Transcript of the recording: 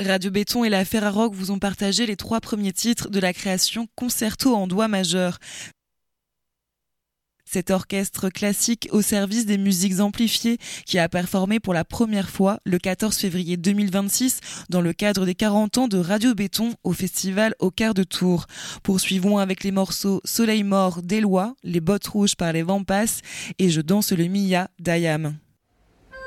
Radio Béton et la Ferrarock vous ont partagé les 3 premiers titres de la création Concerto en Do majeur. Cet orchestre classique au service des musiques amplifiées qui a performé pour la première fois le 14 février 2026 dans le cadre des 40 ans de Radio Béton au festival Au Quart de Tour. Poursuivons avec les morceaux Soleil mort d'Éloi, Les bottes rouges par les vents passent et Je danse le Mia d'Ayam.